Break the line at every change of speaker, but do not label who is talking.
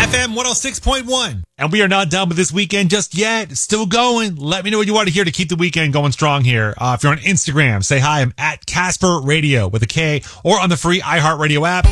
FM 106.1.
And we are not done with this weekend just yet. It's still going. Let me know what you want to hear to keep the weekend going strong here. If you're on Instagram, say hi. I'm at Casper Radio with a K, or on the free iHeartRadio app.